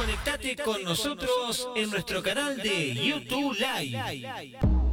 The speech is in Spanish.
conectate con nosotros en nuestro canal de YouTube Live.